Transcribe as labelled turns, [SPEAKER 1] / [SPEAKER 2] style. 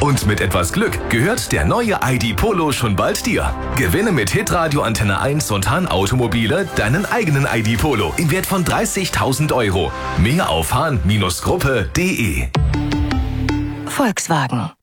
[SPEAKER 1] Und mit etwas Glück gehört der neue ID Polo schon bald dir. Gewinne mit Hitradio Antenne 1 und Hahn Automobile deinen eigenen ID Polo im Wert von 30.000 €. Mehr auf hahn-gruppe.de.
[SPEAKER 2] Volkswagen.